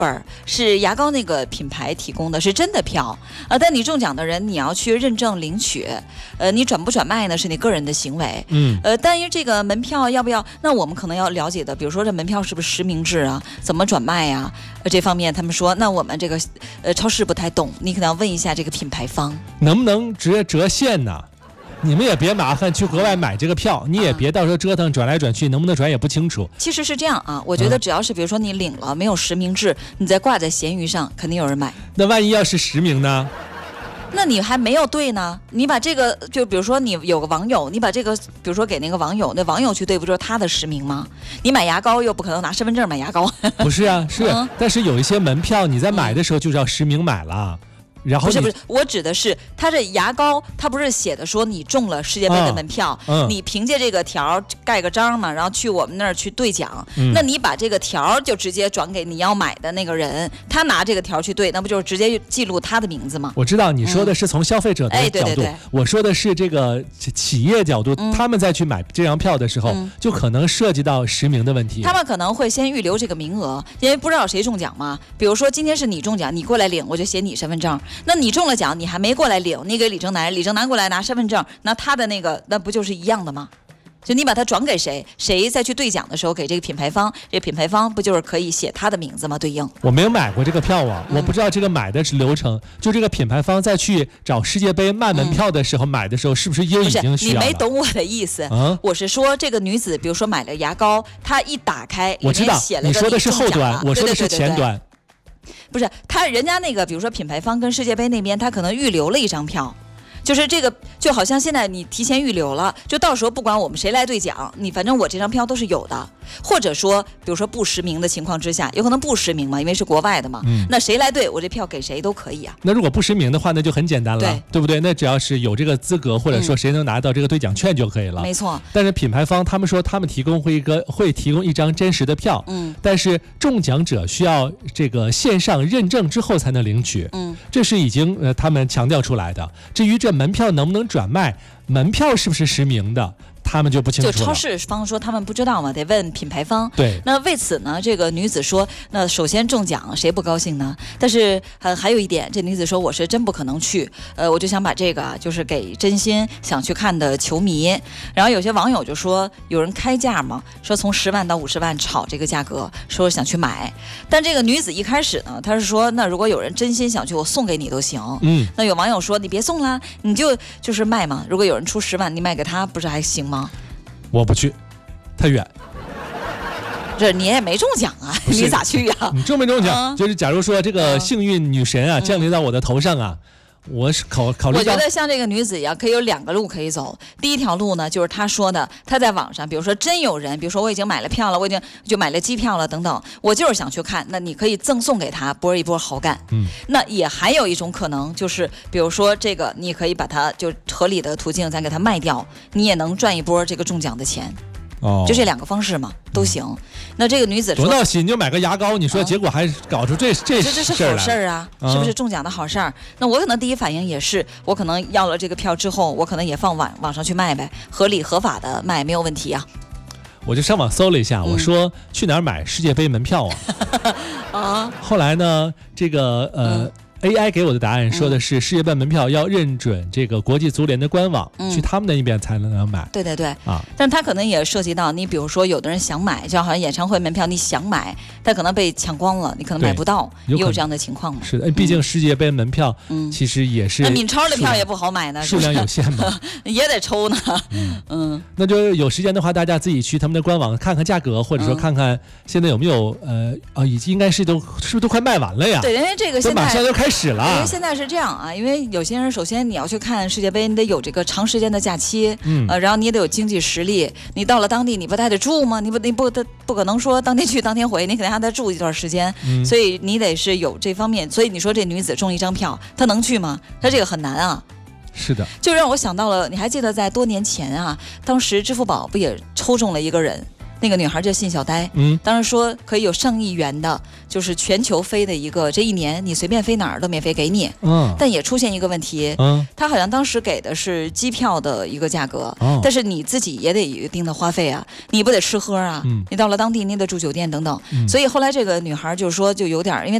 本是牙膏那个品牌提供的，是真的票但你中奖的人你要去认证领取，你转不转卖呢是你个人的行为。但是这个门票要不要？那我们可能要了解的，比如说这门票是不是实名制啊？怎么转卖啊？这方面他们说，那我们这个超市不太懂，你可能要问一下这个品牌方， 能不能直接折现呢？你们也别麻烦去额外买这个票，你也别到时候折腾转来转去，能不能转也不清楚。 其实是这样啊，我觉得只要是比如说你领了没有实名制，你再挂在闲鱼上，肯定有人买。 那万一要是实名呢？ 那你还没有对呢，你把这个就比如说你有个网友，你把这个比如说给那个网友，那网友去对，不就是他的实名吗？你买牙膏又不可能拿身份证买牙膏。 不是啊，是，但是有一些门票你在买的时候就是要实名买了。然后不是，我指的是它这牙膏，它不是写的说你中了世界杯的门票，你凭借这个条盖个章嘛，然后去我们那儿去兑奖，那你把这个条就直接转给你要买的那个人，他拿这个条去兑，那不就是直接记录他的名字吗？ 我知道你说的是从消费者的角度， 对， 我说的是这个企业角度，他们再去买这张票的时候，就可能涉及到实名的问题。 他们可能会先预留这个名额，因为不知道谁中奖嘛。比如说今天是你中奖，你过来领，我就写你身份证。那你中了奖，你还没过来领，你给李正南过来拿身份证，那他的那个那不就是一样的吗？就你把它转给谁，谁再去兑奖的时候给这个品牌方，这个品牌方不就是可以写他的名字吗？对应。 我没有买过这个票啊，我不知道这个买的是流程。就这个品牌方再去找世界杯卖门票的时候，买的时候是不是又已经需要了？ 你没懂我的意思。我是说这个女子，比如说买了牙膏，她一打开， 我知道你说的是后端，我说的是前端。 不是人家那个，比如说品牌方跟世界杯那边，他可能预留了一张票，就是这个就好像现在你提前预留了，就到时候不管我们谁来兑奖，你反正我这张票都是有的。或者说比如说不实名的情况之下，有可能不实名嘛，因为是国外的嘛，那谁来兑我这票给谁都可以啊。 那如果不实名的话，那就很简单了， 对不对？那只要是有这个资格，或者说谁能拿到这个兑奖券就可以了。 没错。 但是品牌方他们说他们会提供一张真实的票，但是中奖者需要这个线上认证之后才能领取，这是已经他们强调出来的。至于这门票能不能转卖，门票是不是实名的，他们就不清楚了。 就超市方说他们不知道嘛，得问品牌方。 对。 那为此呢，这个女子说，那首先中奖谁不高兴呢？但是还有一点，这女子说我是真不可能去，我就想把这个就是给真心想去看的球迷。然后有些网友就说，有人开价嘛，说从10万到50万炒这个价格，说想去买。但这个女子一开始呢，她是说，那如果有人真心想去，我送给你都行。那有网友说，你别送啦，你就是卖嘛。如果有人出10万，你卖给他不是还行吗？ 我不去，太远。 这你也没中奖啊，你咋去呀？ 你中没中奖？就是假如说这个幸运女神啊降临到我的头上啊，我是考虑到。 我觉得像这个女子一样，可以有2个路可以走。第一条路呢，就是她说的，她在网上，比如说真有人，比如说我已经买了票了，我已经就买了机票了等等，我就是想去看，那你可以赠送给她，博一波好感。那也还有一种可能，就是比如说这个，你可以把它就合理的途径再给它卖掉，你也能赚一波这个中奖的钱。就这2个方式嘛，都行。那这个女子说多闹心，你就买个牙膏，你说结果还搞出这是好事儿啊，是不是中奖的好事儿？那我可能第一反应也是，我可能要了这个票之后，我可能也放网上去卖呗，合理合法的卖没有问题啊。 我就上网搜了一下，我说去哪儿买世界杯门票啊？后来呢，这个AI 给我的答案说的是世界杯门票要认准这个国际足联的官网，去他们那一边才能买。 对啊，但他可能也涉及到你，比如说有的人想买，就好像演唱会门票你想买，但可能被抢光了，你可能买不到，也有这样的情况嘛。 是的，毕竟世界杯门票其实也是， 那闵超的票也不好买呢， 数量有限嘛， 也得抽呢。 那就有时间的话，大家自己去他们的官网看看价格，或者说看看现在有没有已经应该是不是都快卖完了呀？ 对，因为这个现在马上就开始了。 因为现在是这样啊，因为有些人首先你要去看世界杯，你得有这个长时间的假期，然后你也得有经济实力。你到了当地，你不还得住吗？你不可能说当天去当天回，你肯定还得住一段时间。所以你得是有这方面。所以你说这女子中一张票，她能去吗？她这个很难啊。 是的， 就让我想到了，你还记得在多年前啊，当时支付宝不也抽中了一个人？ 那个女孩叫信小呆，当时说可以有上亿元的，就是全球飞的一个，这一年你随便飞哪儿都免费给你。但也出现一个问题，他好像当时给的是机票的一个价格，但是你自己也得有一定的花费啊，你不得吃喝啊，你到了当地你得住酒店等等，所以后来这个女孩就说就有点因为